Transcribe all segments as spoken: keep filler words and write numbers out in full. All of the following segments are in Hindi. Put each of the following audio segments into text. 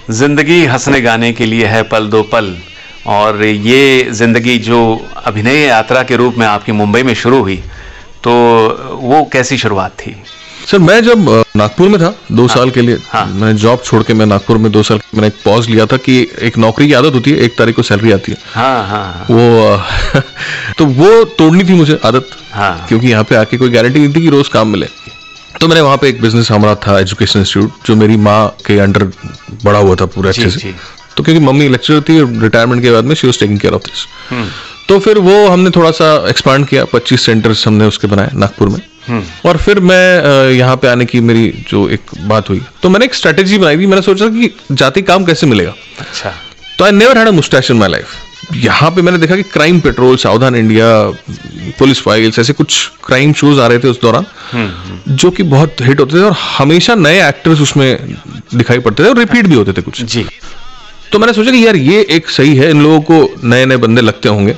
जिंदगी हंसने गाने के लिए है पल दो पल, और ये जिंदगी जो अभिनय यात्रा के रूप में आपकी मुंबई में शुरू हुई, तो वो कैसी शुरुआत थी? सर मैं जब नागपुर में था दो हाँ, साल के लिए हाँ, मैंने जॉब छोड़ के मैं नागपुर में दो साल मैंने एक पॉज लिया था कि एक नौकरी की आदत होती है, एक तारीख को सैलरी आती है। हाँ, हाँ, वो तो वो तोड़नी थी मुझे आदत। हाँ, क्योंकि यहाँ पे आके कोई गारंटी नहीं थी कि रोज काम मिले। तो मैंने वहाँ पे एक बिजनेस हमारा था एजुकेशन इंस्टीट्यूट, जो मेरी माँ के अंडर बड़ा हुआ था पूरे अच्छे से। तो क्योंकि मम्मी लेक्चरर थी, रिटायरमेंट के बाद में she was taking care of this. तो फिर वो हमने थोड़ा सा एक्सपांड किया, पच्चीस सेंटर्स हमने उसके बनाए नागपुर में। और फिर मैं यहाँ पे आने की मेरी जो एक बात हुई, तो मैंने एक स्ट्रेटेजी बनाई थी। मैंने सोचा कि जाति काम कैसे मिलेगा। अच्छा। तो I never had a moustache in my life. यहाँ पे मैंने देखा कि क्राइम पेट्रोल, सावधान इंडिया, पुलिस फाइल्स, ऐसे कुछ क्राइम शोज आ रहे थे उस दौरान जो कि बहुत हिट होते थे और हमेशा नए एक्टर्स उसमें दिखाई पड़ते थे और रिपीट भी होते थे कुछ जी। तो मैंने सोचा कि यार ये एक सही है, इन लोगों को नए नए बंदे लगते होंगे,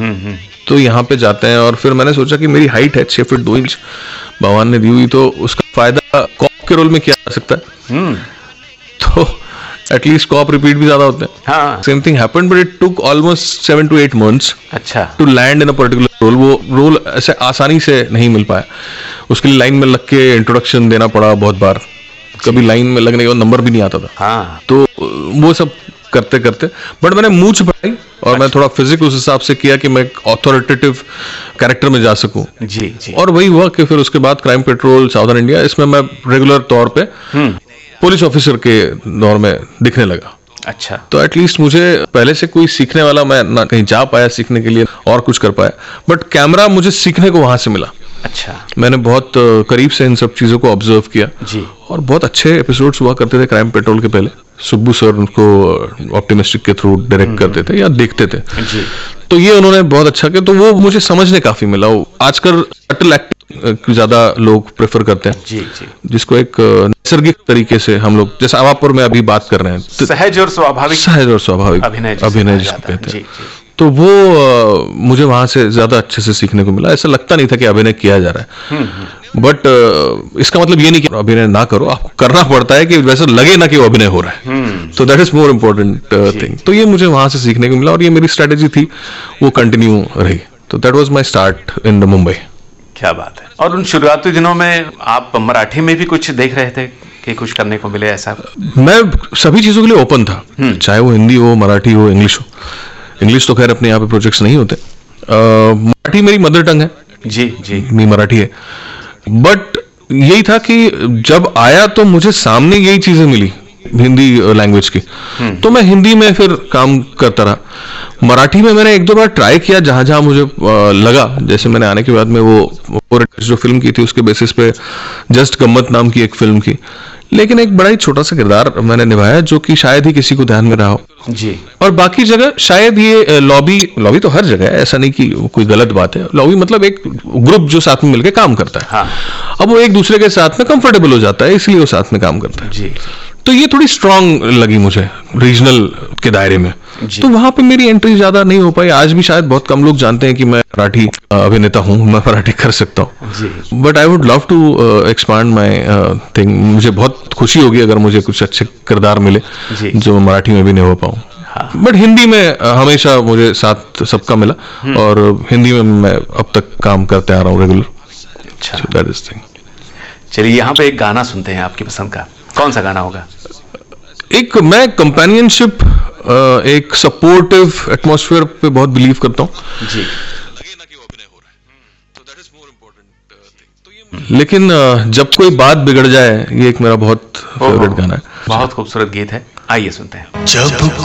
तो यहाँ पे जाते हैं। और फिर मैंने सोचा कि मेरी हाइट है छह फीट दो इंच भगवान ने दी हुई, तो उसका फायदा कॉप के रोल में किया जा सकता है। तो एटलीस्ट कॉप रिपीट भी ज्यादा होते हैं। Same thing happened, but it took almost seven to eight months अच्छा to land in a particular role. वो रोल ऐसे आसानी से नहीं मिल पाया, उसके लिए लाइन में लग के इंट्रोडक्शन देना पड़ा बहुत बार, कभी लाइन में लगने के बाद नंबर भी नहीं आता था। हाँ। तो वो सब करते करते बट मैंने मूंछ बढ़ाई और मैं थोड़ा फिजिक उस हिसाब से किया कि मैं एक ऑथोरिटेटिव कैरेक्टर में जा सकूं। जी, जी। और वही हुआ कि फिर उसके बाद क्राइम पेट्रोल, साउदर्न इंडिया, इसमें मैं रेगुलर तौर पे पुलिस ऑफिसर के दौर में दिखने लगा। अच्छा। तो एटलीस्ट मुझे पहले से कोई सीखने वाला, मैं ना कहीं जा पाया सीखने के लिए और कुछ कर पाया, बट कैमरा मुझे सीखने को वहां से मिला। अच्छा। मैंने बहुत करीब से इन सब चीजों को ऑब्जर्व किया जी। और बहुत अच्छे एपिसोड्स हुआ करते थे क्राइम पेट्रोल के पहले। सुब्बू सर उनको ऑप्टिमिस्टिक के थ्रू डायरेक्ट करते थे या देखते थे जी। तो ये उन्होंने बहुत अच्छा किया, तो वो मुझे समझने काफी मिला। आजकल सटल एक्टिंग ज्यादा लोग प्रेफर करते हैं जी, जी। जिसको एक नैसर्गिक तरीके से हम लोग, जैसे आवापुर में अभी बात कर रहे हैं, तो सहज और स्वाभाविक सहज और स्वाभाविक अभिनय अभिनय जिसको कहते हैं, तो वो आ, मुझे वहां से ज्यादा अच्छे से सीखने को मिला। ऐसा लगता नहीं था कि अभिनय किया जा रहा है, बट इसका मतलब ये नहीं कि अभिनय ना करो, आपको करना पड़ता है कि वैसा लगे ना कि वो अभिनय हो रहा है। तो that is more important thing. तो ये मुझे वहां से सीखने को मिला और ये मेरी स्ट्रेटेजी थी, वो कंटिन्यू रही। तो that was my start in the Mumbai. क्या बात है। और उन शुरुआती दिनों में आप मराठी में भी कुछ देख रहे थे कि कुछ करने को मिले ऐसा? मैं सभी चीजों के लिए ओपन था, चाहे वो हिंदी हो, मराठी हो, इंग्लिश हो। इंग्लिश तो खैर अपने यहाँ पे प्रोजेक्ट्स नहीं होते। मराठी मेरी मदर टंग है। जी, जी। मेरी मराठी है, बट यही था कि जब आया तो मुझे सामने यही चीजें मिली हिंदी लैंग्वेज की, तो मैं हिंदी में फिर काम करता रहा। मराठी में मैंने एक दो बार ट्राई किया जहां जहां मुझे लगा, जैसे मैंने आने के बाद में वो जो फिल्म की थी उसके बेसिस पे जस्ट गम्मत नाम की एक फिल्म की, लेकिन एक बड़ा ही छोटा सा किरदार मैंने निभाया जो कि शायद ही किसी को ध्यान में रहा हो जी। और बाकी जगह शायद ये लॉबी लॉबी तो हर जगह है, ऐसा नहीं कि कोई गलत बात है। लॉबी मतलब एक ग्रुप जो साथ में मिलकर काम करता है। हाँ। अब वो एक दूसरे के साथ में कंफर्टेबल हो जाता है, इसलिए वो साथ में काम करता है जी। तो ये थोड़ी स्ट्रांग लगी मुझे रीजनल के दायरे में, तो वहां पे मेरी एंट्री ज्यादा नहीं हो पाई। आज भी शायद बहुत कम लोग जानते हैं कि मैं मराठी अभिनेता हूँ, मैं मराठी कर सकता हूँ, but I would love to expand my thing. मुझे बहुत खुशी होगी अगर मुझे कुछ अच्छे किरदार मिले जो मराठी में भी नहीं हो पाऊँ। हाँ। बट हिंदी में हमेशा मुझे साथ सबका मिला और हिंदी में मैं अब तक काम करते आ रहा हूँ रेगुलर। अच्छा। so that is thing. चलिए यहाँ पे एक गाना सुनते हैं आपकी पसंद का। कौन सा गाना होगा? एक मैं कंपेनियनशिप, एक सपोर्टिव एटमॉस्फेयर पे बहुत बिलीव करता हूँ जी। लेकिन जब कोई बात बिगड़ जाए, ये एक मेरा बहुत फेवरेट गाना है। बहुत खूबसूरत गीत है, आइए सुनते हैं। जब